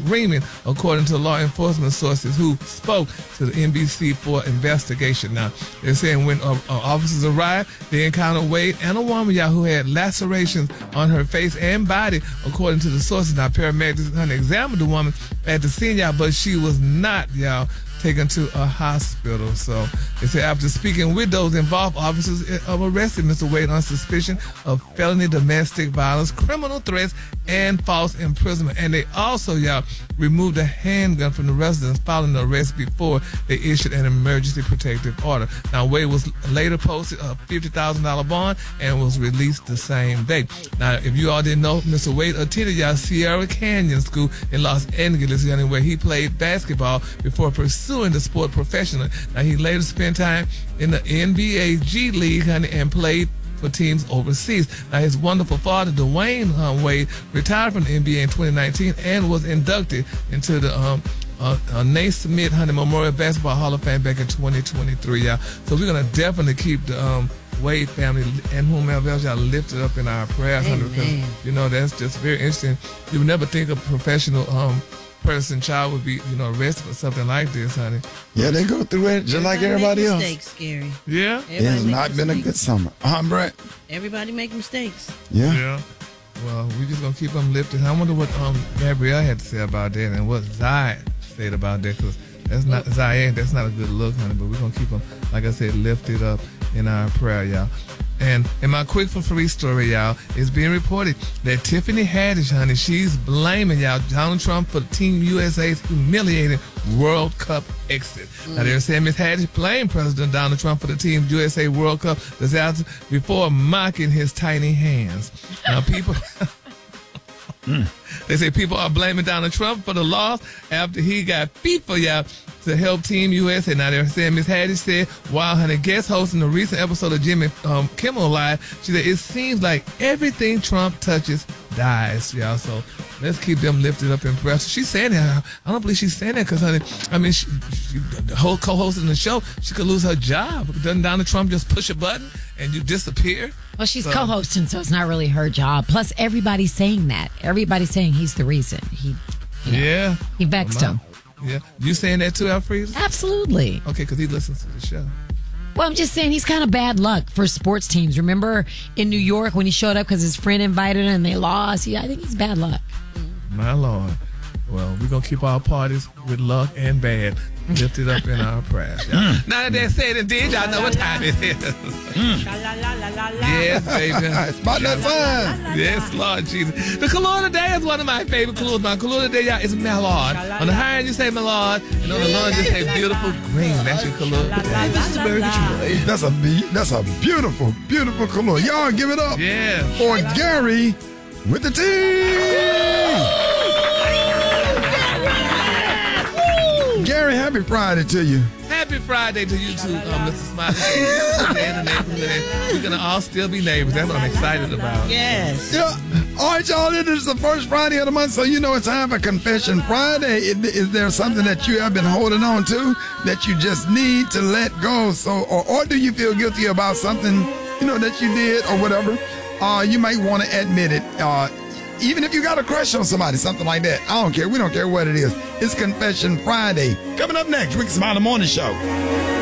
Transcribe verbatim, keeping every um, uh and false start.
screaming, according to law enforcement sources who spoke to the N B C for investigation. Now, they're saying when uh, uh, officers arrived, they encountered Wade and a woman, y'all, who had lacerations on her face and body, according to the sources. Now, paramedics honey, examined the woman at the scene, y'all, but she was not, y'all, taken to a hospital. So they said after speaking with those involved, officers have arrested Mister Wade on suspicion of felony domestic violence, criminal threats, and false imprisonment. And they also, y'all, removed a handgun from the residence following the arrest before they issued an emergency protective order. Now, Wade was later posted a fifty thousand dollars bond and was released the same day. Now, if you all didn't know, Mister Wade attended, y'all, Sierra Canyon School in Los Angeles, where he played basketball before pursuing the sport professionally. Now, he later spent time in the N B A G League, honey, and played for teams overseas. Now, his wonderful father, Dwayne um, Wade, retired from the N B A in twenty nineteen and was inducted into the um, uh, uh, Naismith Honey Memorial Basketball Hall of Fame back in twenty twenty-three, y'all. So we're going to definitely keep the um, Wade family and whomever else y'all lifted up in our prayers, honey, because, you know, that's just very interesting. You would never think a professional um, person, child would be, you know, arrested for something like this, honey. Yeah, they go through it just Everybody like everybody make else. Mistakes, Scary. Yeah? It has not been mistakes. a good summer. Uh-huh, Brett? Everybody make mistakes. Yeah. Yeah. Well, we're just going to keep them lifted. I wonder what um Gabrielle had to say about that and what Zai said about that, because that's not, Zai, that's not a good look, honey, but we're going to keep them, like I said, lifted up in our prayer, y'all. And in my quick for free story, y'all, it's being reported that Tiffany Haddish, honey, she's blaming, y'all, Donald Trump for Team U S A's humiliating World Cup exit. Mm. Now, they're saying Miss Haddish blamed President Donald Trump for the Team U S A World Cup disaster before mocking his tiny hands. Now, people... mm. They say people are blaming Donald Trump for the loss after he got FIFA, y'all, to help Team U S A. Now, they're saying Miss Haddish said, while honey guest hosting a recent episode of Jimmy um, Kimmel Live, she said, it seems like everything Trump touches dies, y'all. So let's keep them lifted up in prayer. So she's saying that. I don't believe she's saying that because, honey, I mean, she, she, the whole co-hosting the show, she could lose her job. Doesn't Donald Trump just push a button and you disappear? Well, she's so, co-hosting, so it's not really her job. Plus, everybody's saying that. Everybody's saying he's the reason. He, you know, yeah. He vexed well, him. Yeah. You saying that too, Alfred? Absolutely. Okay, because he listens to the show. Well, I'm just saying he's kind of bad luck for sports teams. Remember in New York when he showed up because his friend invited him and they lost? Yeah, I think he's bad luck. My Lord. Well, we're going to keep our parties with luck and bad lifted up in our prayers. Mm. Now that they said and did, y'all know what time it is. Mm. Yes, baby. It's about that time. Yes, Lord Jesus. The color of the day is one of my favorite colors. My color of the day, y'all, is Mallard. On the high end, you say Mallard, and on the low end, you say beautiful green. That's your color of the day. This is American Joy. That's a, that's a beautiful, beautiful color. Y'all give it up yeah. for Gary with the team. Gary, happy Friday to you. Happy Friday to you too, um, Missus Smiley. We're going to all still be neighbors. That's what I'm excited about. Yes. Yeah. All right, y'all. It is the first Friday of the month, so you know it's time for Confession Friday. Is there something that you have been holding on to that you just need to let go? So, or, or do you feel guilty about something, you know, that you did or whatever? Uh, you might want to admit it. Uh, Even if you got a crush on somebody, something like that. I don't care. We don't care what it is. It's Confession Friday. Coming up next, Rick Smiley Morning Show.